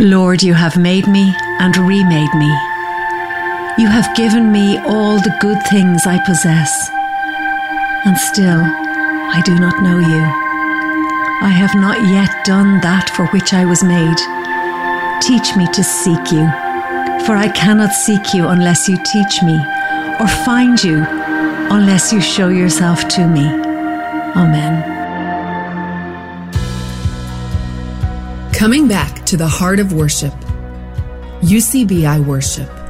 Lord, you have made me and remade me. You have given me all the good things I possess, and still I do not know you. I have not yet done that for which I was made. Teach me to seek you, for I cannot seek you unless you teach me, or find you unless you show yourself to me. Amen. Coming back to the heart of worship, UCBI Worship.